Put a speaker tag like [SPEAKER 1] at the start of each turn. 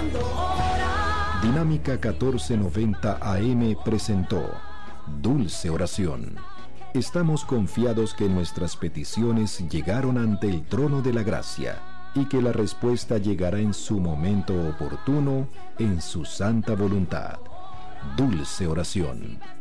[SPEAKER 1] Dinámica 1490 AM presentó Dulce Oración. Estamos confiados que nuestras peticiones llegaron ante el trono de la gracia y que la respuesta llegará en su momento oportuno, en su santa voluntad. Dulce Oración.